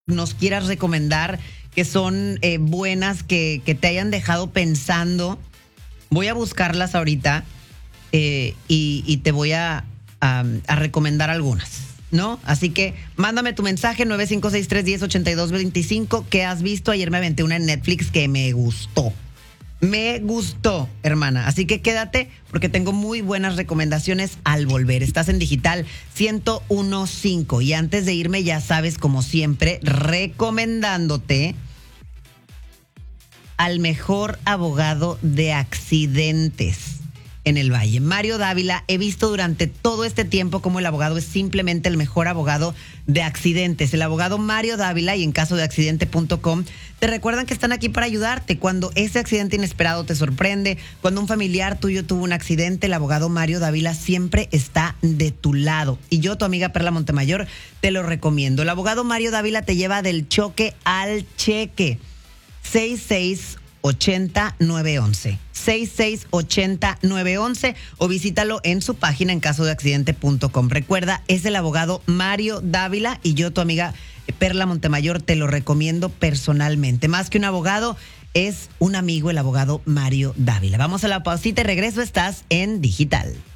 nos quieras recomendar, que son buenas, que te hayan dejado pensando. Voy a buscarlas ahorita y te voy a recomendar algunas, ¿no? Así que mándame tu mensaje 956-310-8225. ¿Qué has visto? Ayer me aventé una en Netflix que me gustó. Me gustó, hermana. Así que quédate porque tengo muy buenas recomendaciones al volver. Estás en Digital 101.5. Y antes de irme, ya sabes, como siempre, recomendándote al mejor abogado de accidentes en el Valle, Mario Dávila. He visto durante todo este tiempo cómo el abogado es simplemente el mejor abogado de accidentes. El abogado Mario Dávila, y en caso de accidente.com, te recuerdan que están aquí para ayudarte cuando ese accidente inesperado te sorprende, cuando un familiar tuyo tuvo un accidente. El abogado Mario Dávila siempre está de tu lado. Y yo, tu amiga Perla Montemayor, te lo recomiendo. El abogado Mario Dávila te lleva del choque al cheque. 6680-911. 6680-911 o visítalo en su página en caso de accidente.com. Recuerda, es el abogado Mario Dávila y yo, tu amiga Perla Montemayor, te lo recomiendo personalmente. Más que un abogado, es un amigo, el abogado Mario Dávila. Vamos a la pausita y regreso. Estás en Digital.